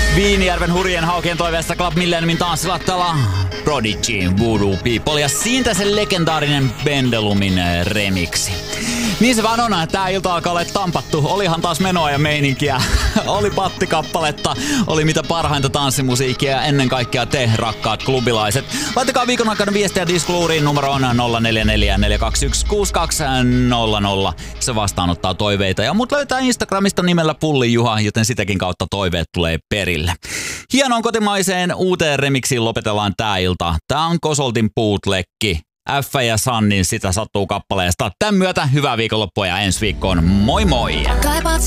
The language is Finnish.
Viinijärven hurjien haukien toiveesta Club Milleniumin tanssilattalla Prodigy, Voodoo People ja siitä se legendaarinen Bendelumin remiksi. Niin se vaan on, että tää ilta alkaa olla tampattu. Olihan taas menoa ja meininkiä. Oli pattikappaletta, oli mitä parhainta tanssimusiikkia ja ennen kaikkea te, rakkaat klubilaiset. Laittakaa viikon aikana viestiä Diskoluuriin, numero on 0444216200. Se vastaanottaa toiveita ja mut löytää Instagramista nimellä Pulli Juha, joten sitäkin kautta toiveet tulee perille. Hienoon kotimaiseen uuteen remiksiin lopetellaan tää ilta. Tää on Kosoltin bootlegki. F ja Sannin Sitä sattuu kappaleesta. Tän myötä hyvää viikonloppua ja ensi viikkoon. Moi moi! Kaipaat